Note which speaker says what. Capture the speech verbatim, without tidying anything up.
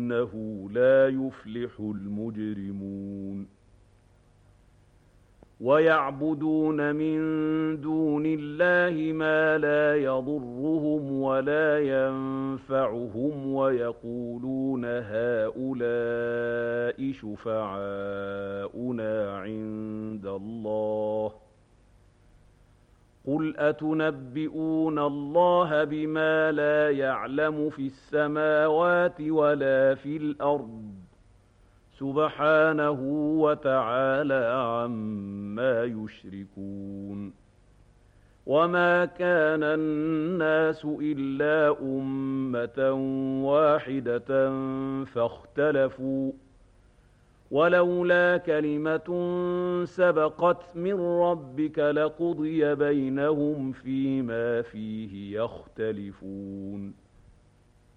Speaker 1: إنه لا يفلح المجرمون ويعبدون من دون الله ما لا يضرهم ولا ينفعهم ويقولون هؤلاء شفعاؤنا عند الله قل أتنبئون الله بما لا يعلم في السماوات ولا في الأرض سبحانه وتعالى عما يشركون وما كان الناس إلا أمة واحدة فاختلفوا ولولا كلمة سبقت من ربك لقضي بينهم فيما فيه يختلفون